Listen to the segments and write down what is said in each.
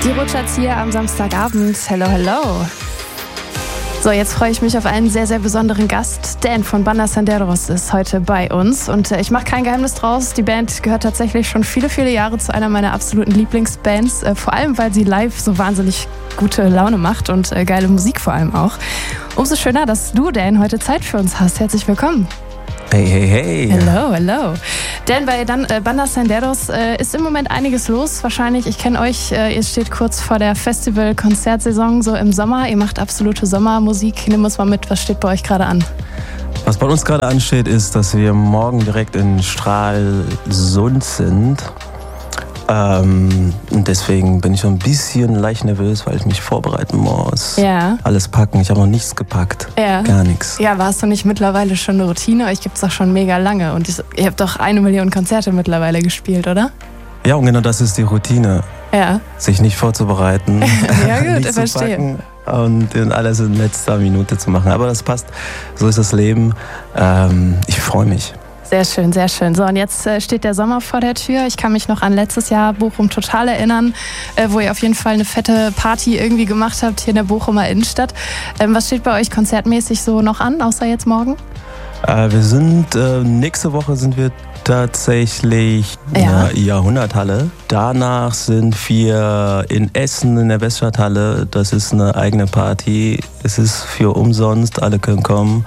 Die Rutscherts hier am Samstagabend. Hello, hello. So, jetzt freue ich mich auf einen sehr, sehr besonderen Gast. Dan von Banda Senderos ist heute bei uns. Und ich mache kein Geheimnis draus. Die Band gehört tatsächlich schon viele, viele Jahre zu einer meiner absoluten Lieblingsbands. Vor allem, weil sie live so wahnsinnig gute Laune macht und geile Musik vor allem auch. Umso schöner, dass du, Dan, heute Zeit für uns hast. Herzlich willkommen. Hey, hey, hey. Hello, hello. Denn bei Banda Senderos ist im Moment einiges los. Wahrscheinlich, ich kenne euch, ihr steht kurz vor der Festival-Konzertsaison, so im Sommer. Ihr macht absolute Sommermusik. Nimm uns mal mit, was steht bei euch gerade an? Was bei uns gerade ansteht, ist, dass wir morgen direkt in Stralsund sind. Und deswegen bin ich so ein bisschen leicht nervös, weil ich mich vorbereiten muss. Ja. Alles packen. Ich habe noch nichts gepackt. Ja. Gar nichts. Ja, warst du nicht mittlerweile schon eine Routine? Euch gibt es doch schon mega lange. Und ihr habt doch 1 Million Konzerte mittlerweile gespielt, oder? Ja, und genau das ist die Routine. Ja. Sich nicht vorzubereiten. Ja, gut, nicht ich verstehe. Und alles in letzter Minute zu machen. Aber das passt. So ist das Leben. Ich freue mich. Sehr schön, sehr schön. So, und jetzt steht der Sommer vor der Tür. Ich kann mich noch an letztes Jahr Bochum total erinnern, wo ihr auf jeden Fall eine fette Party irgendwie gemacht habt hier in der Bochumer Innenstadt. Was steht bei euch konzertmäßig so noch an, außer jetzt morgen? Wir sind, nächste Woche sind wir tatsächlich in der Jahrhunderthalle. Danach sind wir in Essen in der Weststadthalle. Das ist eine eigene Party. Es ist für umsonst, alle können kommen.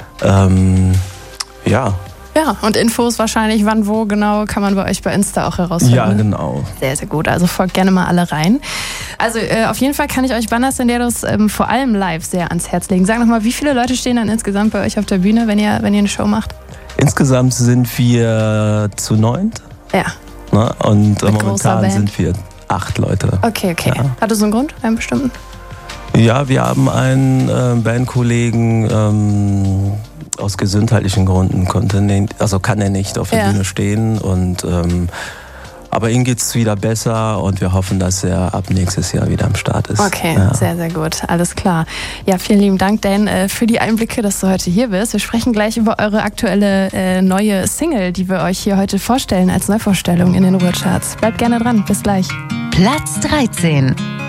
Ja. Ja, und Infos wahrscheinlich, wann, wo genau, kann man bei euch bei Insta auch herausfinden. Ja, genau. Sehr, sehr gut. Also folgt gerne mal alle rein. Also auf jeden Fall kann ich euch Banda Senderos vor allem live sehr ans Herz legen. Sag nochmal, wie viele Leute stehen dann insgesamt bei euch auf der Bühne, wenn ihr eine Show macht? Insgesamt sind wir zu 9. Ja. Ne? Und momentan sind wir 8 Leute. Okay. Ja. Hat das so einen Grund, einen bestimmten? Ja, wir haben einen Bandkollegen, aus gesundheitlichen Gründen kann er nicht auf der Bühne stehen. Aber ihm geht's wieder besser und wir hoffen, dass er ab nächstes Jahr wieder am Start ist. Okay, sehr, sehr gut. Alles klar. Ja, vielen lieben Dank, Dan, für die Einblicke, dass du heute hier bist. Wir sprechen gleich über eure aktuelle neue Single, die wir euch hier heute vorstellen als Neuvorstellung in den Ruhrcharts. Bleibt gerne dran. Bis gleich. Platz 13.